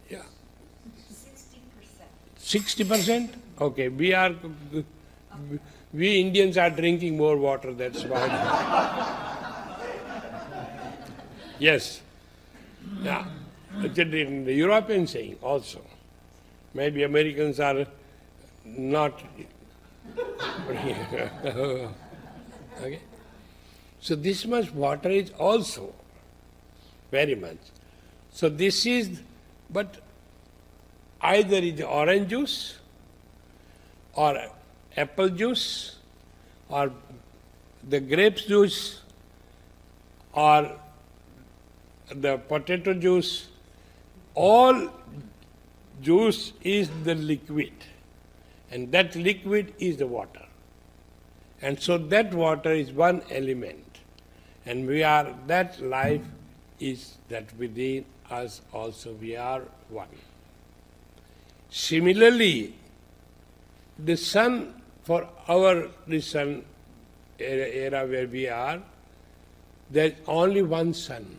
Yeah. 60%. 60%? Okay, we Indians are drinking more water, that's why. Yes. Yeah. It's the European saying also. Maybe Americans are not. Okay. So this much water is also very much. So this is, but either is orange juice or apple juice or the grape juice or the potato juice, all juice is the liquid, and that liquid is the water. And so that water is one element, and that life is that within us also we are one. Similarly, the sun, for the sun era where we are, there's only one sun.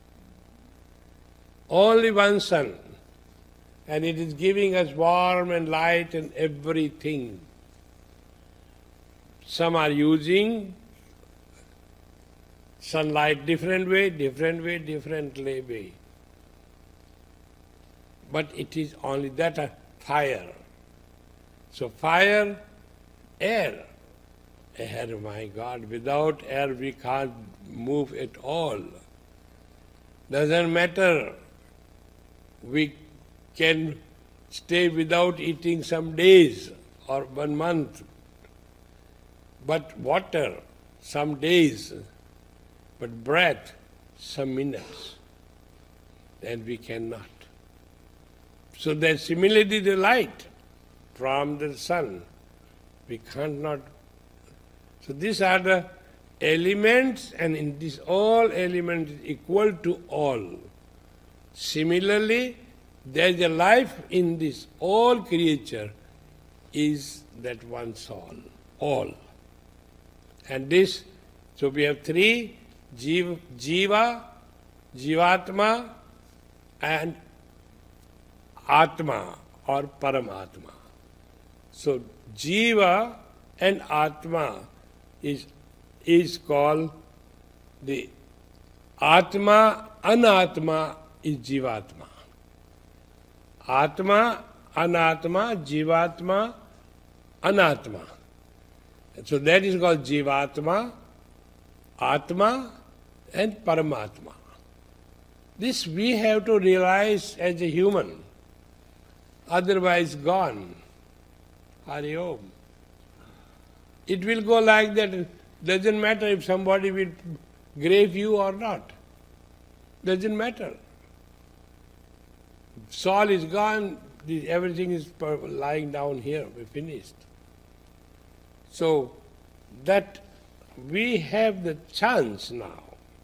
Only one sun. And it is giving us warmth and light and everything. Some are using sunlight different way, differently. But it is only that fire. So fire, air. Air, my God, without air we can't move at all. Doesn't matter. We can stay without eating some days or 1 month. But water, some days. But breath, some minutes. And we cannot. So there's similarly the light from the sun. We can't not. So these are the elements, and in this all elements is equal to all. Similarly, there is a life in this all creature is that one soul, all. And this, so we have three, Jiva, Jivatma and Atma or Paramatma. So Jiva and Atma is called the Atma, Anatma is Jivatma. Atma, Anatma, Jivatma, Anatma. So that is called Jivatma, Atma and Paramatma. This we have to realize as a human, otherwise gone. Hari Om. It will go like that. Doesn't matter if somebody will grave you or not. Doesn't matter. Soul is gone, everything is lying down here, we're finished. So that we have the chance now.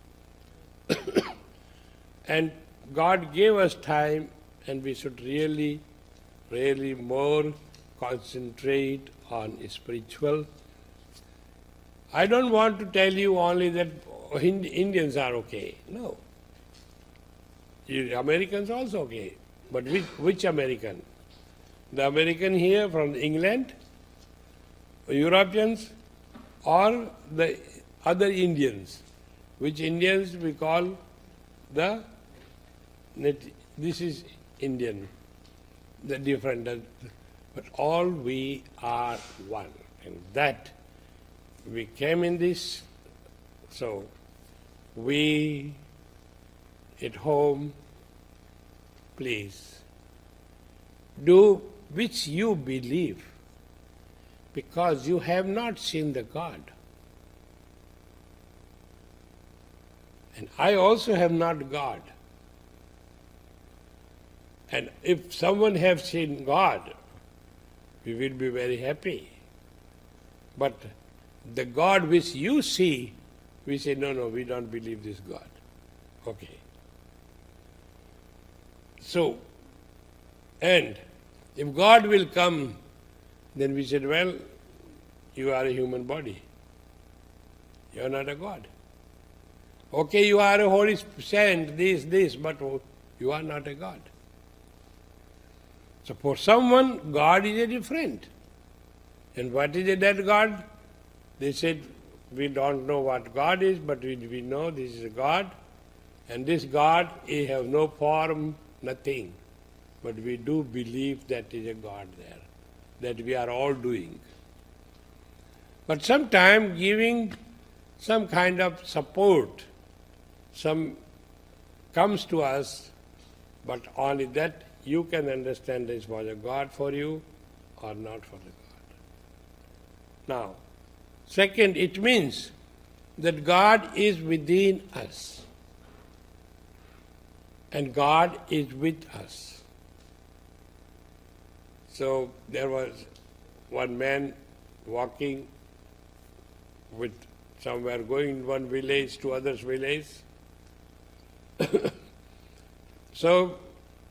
And God gave us time, and we should really more concentrate on spiritual. I don't want to tell you only that Indians are okay. No. Americans also okay. But which American? The American here from England, Europeans, or the other Indians? Which Indians we call this is Indian, the different, but all we are one. And that we came in this, so we at home, please, do which you believe, because you have not seen the God. And I also have not God. And if someone has seen God, we will be very happy. But the God which you see, we say, no, we don't believe this God. Okay. So, and if God will come, then we said, well, you are a human body. You are not a God. Okay, you are a holy saint, this, but you are not a God. So for someone, God is a different. And what is that God? They said, we don't know what God is, but we know this is a God. And this God, he have no form, nothing. But we do believe that is a God there, that we are all doing. But sometimes giving some kind of support, some comes to us, but only that you can understand this was a God for you or not for the God. Now, second, it means that God is within us and God is with us. So there was one man walking with somewhere, going one village to other's village. So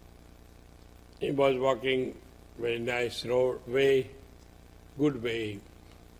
he was walking very nice road way, good way,